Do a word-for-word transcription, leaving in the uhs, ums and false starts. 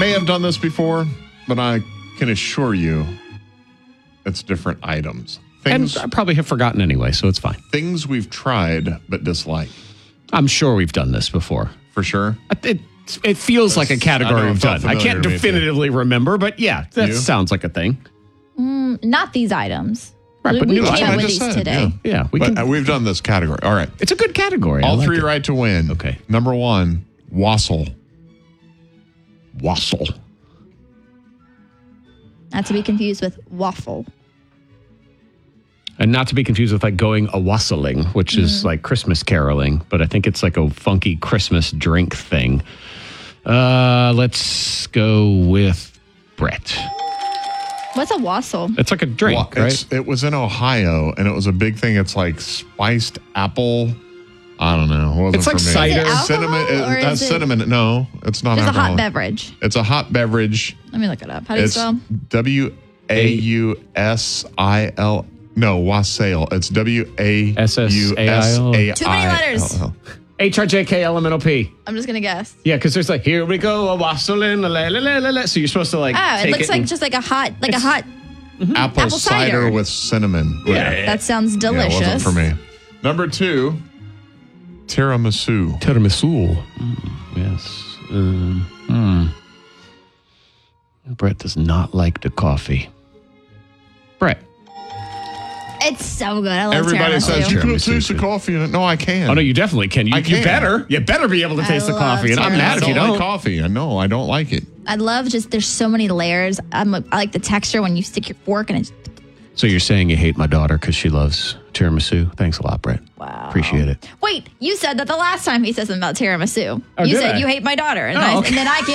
may have done this before, but I can assure you it's different items. Things, and I probably have forgotten anyway, so it's fine. Things we've tried but dislike. I'm sure we've done this before. For sure? It, it feels like a category we've done. I can't definitively remember, but yeah, that you? sounds like a thing. Mm, not these items. Right, but we new came up with these said, today. Yeah, yeah we but, can, uh, we've done this category. All right. It's a good category. All like three it. right to win. Okay. Number one, wassail. Wassail. Not to be confused with waffle. And not to be confused with like going a wassailing, which mm. is like Christmas caroling, but I think it's like a funky Christmas drink thing. Uh, let's go with Brett. What's a wassail? It's like a drink, well, right? It was in Ohio, and it was a big thing. It's like spiced apple. I don't know. It wasn't it's like for me. cider. Is it alcohol, cinnamon. It, or that's is it cinnamon. No, it's not just alcohol. a hot beverage? It's a hot beverage. Let me look it up. How do you It's spell? W A U S I L. No, wassail. It's W A S S A I L. Too many letters. H R J K L M N O P. I'm just going to guess. Yeah, because there's like, here we go, a wassailing, la la la la la. So you're supposed to like Oh, it take looks it like and, just like a hot, like a hot. Apple, Apple cider. cider. with cinnamon. Yeah. That sounds Yeah, delicious. it wasn't for me. Number two, tiramisu. Tiramisu. Mm, yes. Um, hmm. Brett does not like the coffee. Brett. It's so good. I love Everybody tiramisu. says you put a Tiramisu, taste of too. coffee in it. No, I can. Oh, no, you definitely can. You, I you can. better. You better be able to I taste the love coffee. And I'm tiramisu. mad if I you don't don't. like coffee. I know. I don't like it. I love just, there's so many layers. I'm a, I like the texture when you stick your fork and it's, So you're saying you hate my daughter because she loves tiramisu? Thanks a lot, Brett. wow. Appreciate it. Wait, you said that the last time he said something about tiramisu. Oh, you did said I? you hate my daughter. And, Oh, I, okay. and then I